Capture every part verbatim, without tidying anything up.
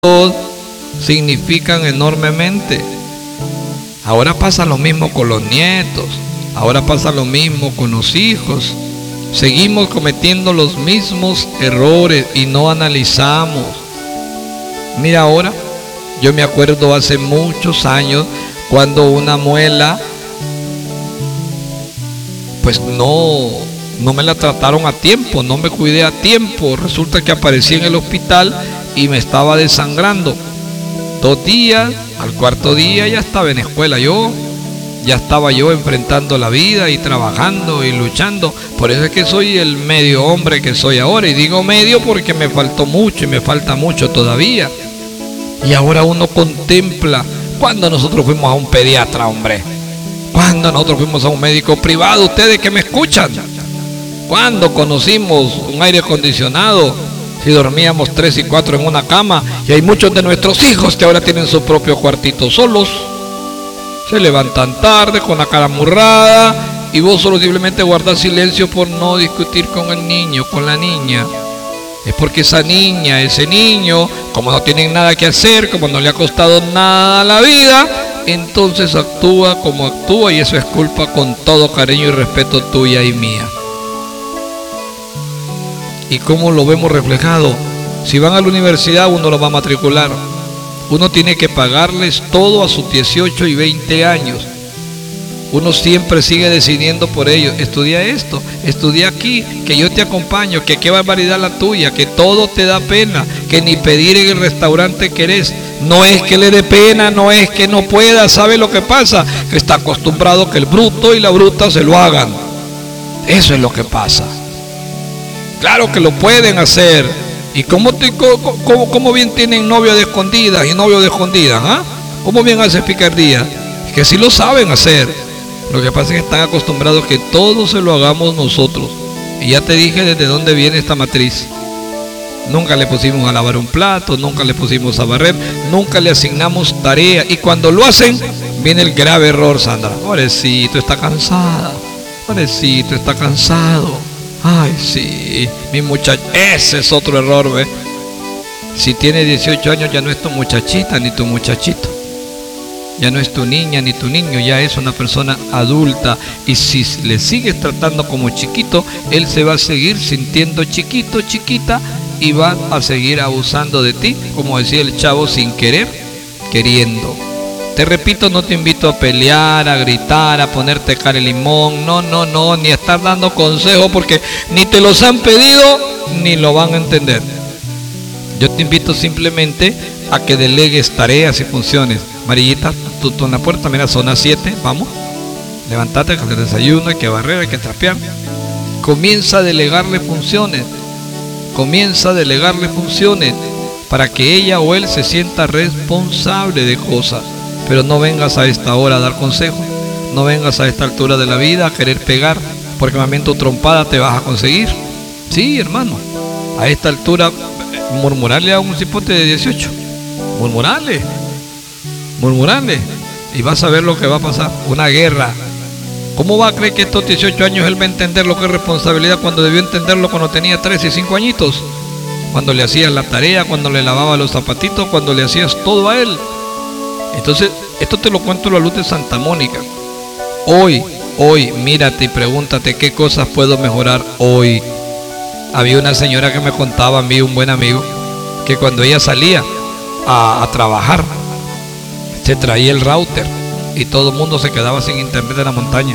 significan enormemente. Ahora pasa lo mismo con los nietos, ahora pasa lo mismo con los hijos. Seguimos cometiendo los mismos errores y no analizamos. Mira, ahora yo me acuerdo hace muchos años cuando una muela pues no no me la trataron a tiempo, no me cuidé a tiempo. Resulta que aparecí en el hospital y me estaba desangrando. Dos días, al cuarto día ya estaba en escuela yo, ya estaba yo enfrentando la vida y trabajando y luchando. Por eso es que soy el medio hombre que soy ahora, y digo medio porque me faltó mucho y me falta mucho todavía. Y ahora uno contempla, cuando nosotros fuimos a un pediatra, hombre, cuando nosotros fuimos a un médico privado, ustedes que me escuchan, cuando conocimos un aire acondicionado, si dormíamos tres y cuatro en una cama, y hay muchos de nuestros hijos que ahora tienen su propio cuartito solos, se levantan tarde con la cara amurrada, y vos solo simplemente guardás silencio por no discutir con el niño, con la niña. Es porque esa niña, ese niño, como no tienen nada que hacer, como no le ha costado nada a la vida, entonces actúa como actúa, y eso es culpa, con todo cariño y respeto, tuya y mía. ¿Y cómo lo vemos reflejado? Si van a la universidad, uno lo va a matricular. Uno tiene que pagarles todo a sus dieciocho y veinte años. Uno siempre sigue decidiendo por ellos. Estudia esto, estudia aquí, que yo te acompaño, que qué barbaridad la tuya, que todo te da pena, que ni pedir en el restaurante querés. No es que le dé pena, no es que no pueda. ¿Sabe lo que pasa? Que está acostumbrado que el bruto y la bruta se lo hagan. Eso es lo que pasa. Claro que lo pueden hacer. ¿Y cómo, te, cómo, cómo bien tienen novio de escondidas y novio de escondidas? ¿Ah? ¿Cómo bien hace picardía? Es que sí lo saben hacer. Lo que pasa es que están acostumbrados que todo se lo hagamos nosotros. Y ya te dije desde dónde viene esta matriz. Nunca le pusimos a lavar un plato, nunca le pusimos a barrer, nunca le asignamos tarea. Y cuando lo hacen, viene el grave error, Sandra. Pobrecito, está cansada. Pobrecito, está cansado. Ay, sí, mi muchacho, ese es otro error, ¿ve? Si tiene dieciocho años ya no es tu muchachita ni tu muchachito. Ya no es tu niña ni tu niño, ya es una persona adulta. Y si le sigues tratando como chiquito, él se va a seguir sintiendo chiquito, chiquita, y va a seguir abusando de ti, como decía el chavo, sin querer, queriendo. Te repito, no te invito a pelear, a gritar, a ponerte cara de limón, no, no, no, ni a estar dando consejos, porque ni te los han pedido, ni lo van a entender. Yo te invito simplemente a que delegues tareas y funciones. Marillita, tú, tú en la puerta, mira, son las siete, vamos, levántate, que hacer desayuno, hay que barrer, hay que trapear. Comienza a delegarle funciones, comienza a delegarle funciones, para que ella o él se sienta responsable de cosas. Pero no vengas a esta hora a dar consejos, no vengas a esta altura de la vida a querer pegar, porque más bien tu trompada te vas a conseguir. Sí, hermano, a esta altura murmurarle a un cipote de dieciocho, murmurarle, murmurarle, y vas a ver lo que va a pasar, una guerra. ¿Cómo va a creer que estos dieciocho años él va a entender lo que es responsabilidad cuando debió entenderlo cuando tenía tres y cinco añitos? Cuando le hacías la tarea, cuando le lavabas los zapatitos, cuando le hacías todo a él. Entonces, esto te lo cuento a la luz de Santa Mónica. Hoy, hoy, mírate y pregúntate qué cosas puedo mejorar hoy. Había una señora que me contaba a mí, un buen amigo, que cuando ella salía a, a trabajar, se traía el router y todo el mundo se quedaba sin internet en la montaña.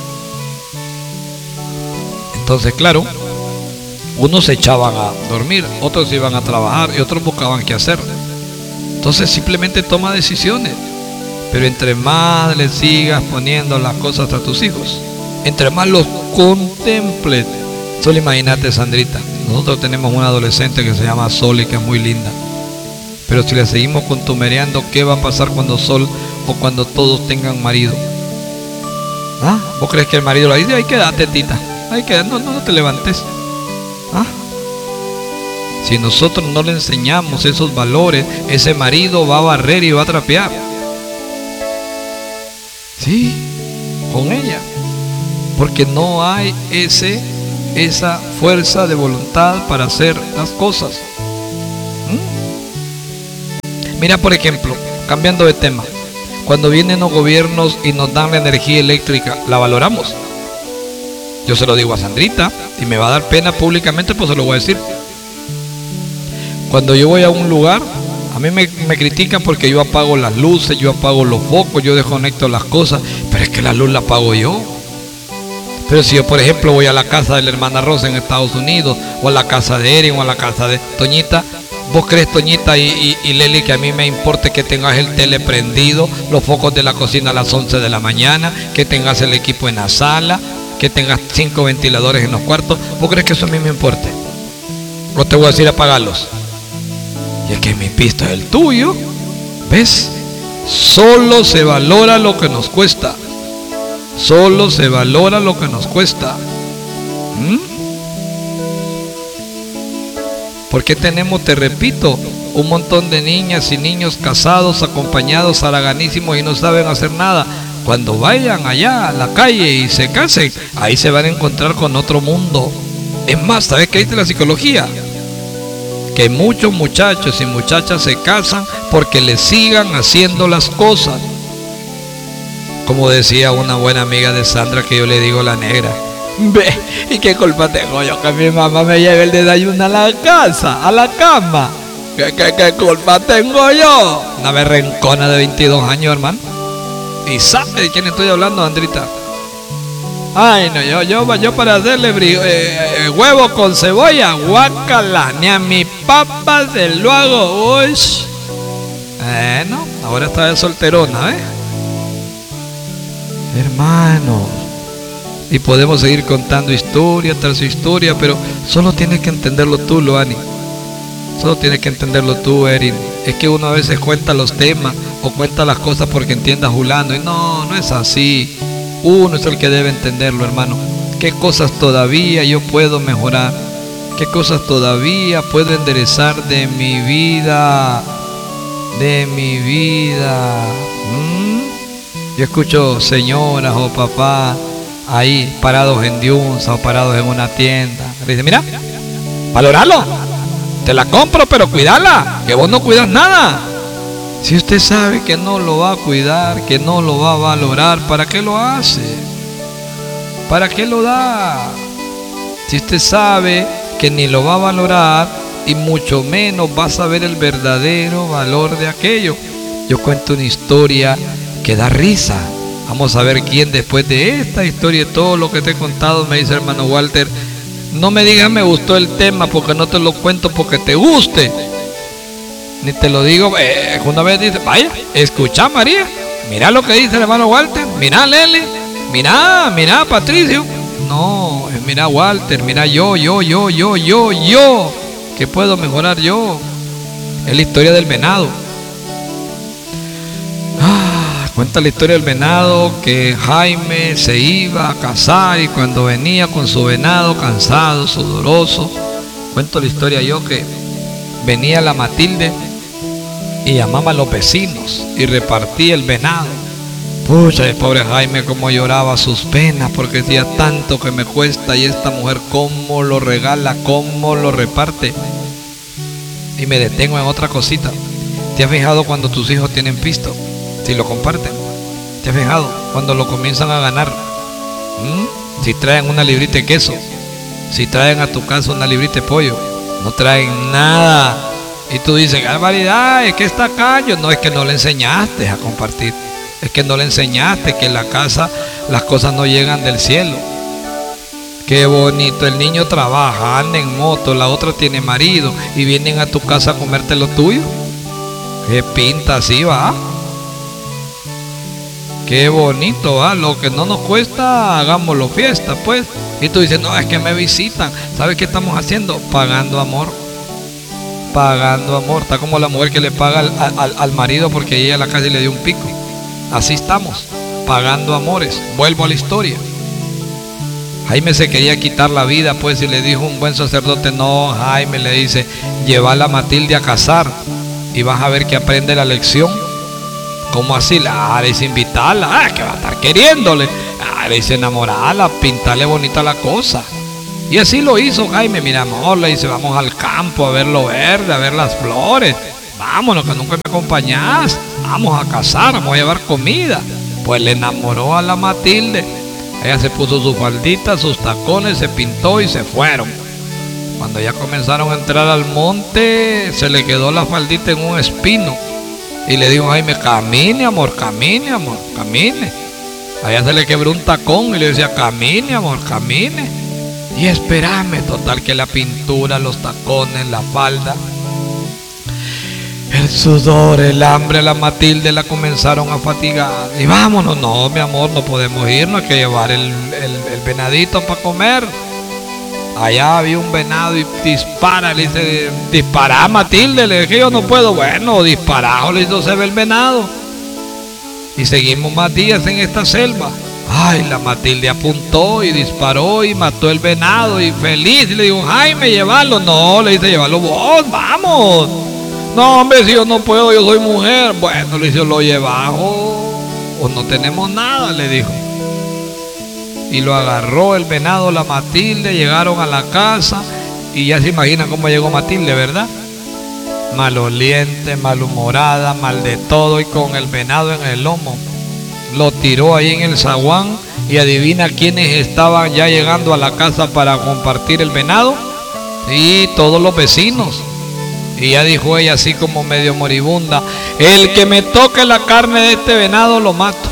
Entonces, claro, unos se echaban a dormir, otros iban a trabajar y otros buscaban qué hacer. Entonces simplemente toma decisiones. Pero entre más le sigas poniendo las cosas a tus hijos, entre más los contemples. Solo imagínate, Sandrita, nosotros tenemos una adolescente que se llama Sol y que es muy linda. Pero si le seguimos contumereando, ¿qué va a pasar cuando Sol o cuando todos tengan marido? ¿Ah? ¿Vos crees que el marido le dice, ay, quédate, tita, ay, quédate, no, no, no te levantes? ¿Ah? Si nosotros no le enseñamos esos valores, ese marido va a barrer y va a trapear. Sí, con ella. Porque no hay ese, esa fuerza de voluntad para hacer las cosas. Mira, por ejemplo, cambiando de tema, cuando vienen los gobiernos y nos dan la energía eléctrica, ¿la valoramos? Yo se lo digo a Sandrita y me va a dar pena públicamente, pues se lo voy a decir. Cuando yo voy a un lugar, a mí me, me critican porque yo apago las luces, yo apago los focos, yo desconecto las cosas, pero es que la luz la apago yo. Pero si yo, por ejemplo, voy a la casa de la hermana Rosa en Estados Unidos, o a la casa de Erin, o a la casa de Toñita, ¿vos crees, Toñita y, y, y Leli, que a mí me importe que tengas el tele prendido, los focos de la cocina a las once de la mañana, que tengas el equipo en la sala, que tengas cinco ventiladores en los cuartos? ¿Vos crees que eso a mí me importe? ¿O te voy a decir apagarlos? Y es que mi pisto es el tuyo. ¿Ves? Solo se valora lo que nos cuesta. Solo se valora lo que nos cuesta. ¿Mm? Porque tenemos, te repito, un montón de niñas y niños casados, acompañados, haraganísimos y no saben hacer nada? Cuando vayan allá a la calle y se casen, ahí se van a encontrar con otro mundo. Es más, ¿sabes qué dice la psicología? Que muchos muchachos y muchachas se casan porque les sigan haciendo las cosas. Como decía una buena amiga de Sandra, que yo le digo la negra: ve, ¿y qué culpa tengo yo que mi mamá me lleve el desayuno a la casa, a la cama? ¿Qué, qué, qué culpa tengo yo? Una berrencona de veintidós años, hermano. ¿Y sabe de quién estoy hablando, Andrita? Ay, no, yo, yo, yo para hacerle bri eh, eh, huevo con cebolla, guácala, ni a mi papá se lo hago. Uy. Bueno, ahora está de solterona, ¿eh? Hermano, y podemos seguir contando historia tras historia, pero solo tienes que entenderlo tú, Loani. Solo tienes que entenderlo tú, Erin. Es que uno a veces cuenta los temas o cuenta las cosas porque entienda Julano, y no, no es así. Uno es el que debe entenderlo, hermano. ¿Qué cosas todavía yo puedo mejorar? ¿Qué cosas todavía puedo enderezar de mi vida? De mi vida. ¿Mm? Yo escucho señoras o papás ahí parados en Diunza o parados en una tienda. Le dice: mira, valoralo, te la compro, pero cuidala, que vos no cuidas nada. Si usted sabe que no lo va a cuidar, que no lo va a valorar, ¿para qué lo hace? ¿Para qué lo da? Si usted sabe que ni lo va a valorar y mucho menos va a saber el verdadero valor de aquello. Yo cuento una historia que da risa. Vamos a ver quién después de esta historia y todo lo que te he contado me dice: hermano Walter, no me digas me gustó el tema, porque no te lo cuento porque te guste, ni te lo digo. Eh, una vez dice: vaya, escucha, María, mira lo que dice el hermano Walter, mira Leli, mira, mira Patricio. No, es mira Walter, mira yo, yo, yo, yo, yo, yo, ¿qué puedo mejorar yo? Es la historia del venado. Cuenta la historia del venado, que Jaime se iba a cazar y cuando venía con su venado cansado, sudoroso, cuento la historia yo, que venía la Matilde y llamaba a los vecinos y repartía el venado. Pucha, el pobre Jaime cómo lloraba sus penas, porque decía: tanto que me cuesta y esta mujer cómo lo regala, cómo lo reparte. Y me detengo en otra cosita. ¿Te has fijado cuando tus hijos tienen pisto? Si lo comparten. ¿Te has fijado cuando lo comienzan a ganar? ¿Mm? Si traen una librita de queso, si traen a tu casa una librita de pollo, no traen nada. Y tú dices: qué barbaridad, es que está caño. No, es que no le enseñaste a compartir. Es que no le enseñaste que en la casa las cosas no llegan del cielo. Qué bonito, el niño trabaja, anda en moto, la otra tiene marido y vienen a tu casa a comerte lo tuyo. Qué pinta así, va. Qué bonito, va. Lo que no nos cuesta, hagámoslo fiesta, pues. Y tú dices: no, es que me visitan. ¿Sabes qué estamos haciendo? Pagando amor. Pagando amor. Está como la mujer que le paga al, al, al marido porque ella a la casa le dio un pico. Así estamos, pagando amores. Vuelvo a la historia. Jaime se quería quitar la vida, pues, y le dijo un buen sacerdote: no, Jaime, le dice, lleva a la Matilde a casar y vas a ver que aprende la lección. ¿Cómo así? Ah, le dice, invitarla. Ah, que va a estar queriéndole. Ah, le dice, enamorarla, pintarle bonita la cosa. Y así lo hizo Jaime. Mira, amor, le dice, vamos al campo a ver lo verde, a ver las flores. vámonos, que nunca me acompañás, vamos a cazar, vamos a llevar comida. Pues le enamoró a la Matilde. Ella se puso su faldita, sus tacones, se pintó y se fueron. Cuando ya comenzaron a entrar al monte, se le quedó la faldita en un espino. Y le dijo Jaime, camine amor, camine amor, camine. Allá se le quebró un tacón y le decía, camine amor, camine. Y espérame, total que la pintura, los tacones, la falda, el sudor, el hambre, a la Matilde la comenzaron a fatigar. Y vámonos, no mi amor, no podemos irnos, hay que llevar el, el, el venadito para comer. Allá había un venado y dispara, le dice, dispara Matilde, le dije, yo no puedo. Bueno, disparado, le hizo, se ve el venado. Y seguimos más días en esta selva. Ay, la Matilde apuntó y disparó y mató el venado y feliz. Y le dijo, Jaime, llévalo. No, le dice, llévalo vos, vamos. No, hombre, si yo no puedo, yo soy mujer. Bueno, le dice, lo llevamos o no tenemos nada, le dijo. Y lo agarró el venado, la Matilde, llegaron a la casa y ya se imaginan cómo llegó Matilde, ¿verdad? Maloliente, malhumorada, mal de todo y con el venado en el lomo. Lo tiró ahí en el zaguán y adivina quiénes estaban ya llegando a la casa para compartir el venado. Y todos los vecinos. Y ya dijo ella así como medio moribunda, el que me toque la carne de este venado lo mato.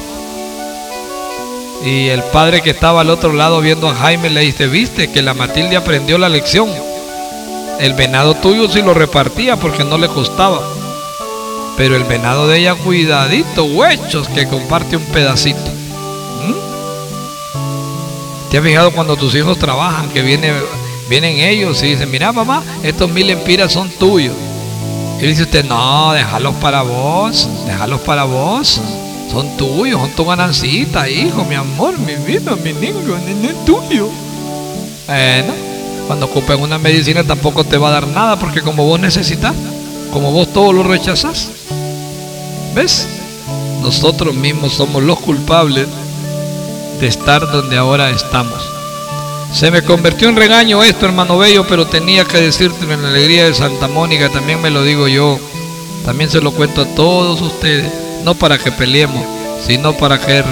Y el padre que estaba al otro lado viendo a Jaime le dice, viste que la Matilde aprendió la lección. El venado tuyo sí lo repartía porque no le costaba, pero el venado de ella, cuidadito, huechos, que comparte un pedacito. ¿Mm? ¿Te has fijado cuando tus hijos trabajan que viene, vienen ellos y dicen, mira mamá, estos mil empiras son tuyos? Y dice usted, no, déjalos para vos, déjalos para vos. Son tuyos, son tu ganancita, hijo, mi amor, mi vida, mi niño, no es tuyo. Bueno, cuando ocupen una medicina tampoco te va a dar nada, porque como vos necesitas, como vos todo lo rechazás. ¿Ves? Nosotros mismos somos los culpables de estar donde ahora estamos. Se me convirtió en regaño esto, hermano bello, pero tenía que decirte en la alegría de Santa Mónica, también me lo digo yo, también se lo cuento a todos ustedes. No para que peleemos, sino para que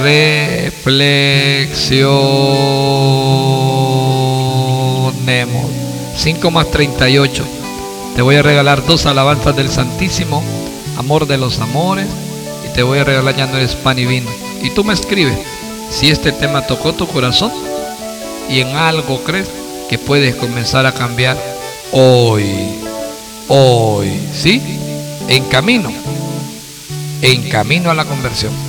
reflexionemos. cinco más treinta y ocho. Te voy a regalar dos alabanzas del Santísimo, amor de los amores, y te voy a regalar Ya no eres pan y vino. Y tú me escribes si este tema tocó tu corazón y en algo crees que puedes comenzar a cambiar hoy. Hoy, ¿sí? En camino. En camino a la conversión.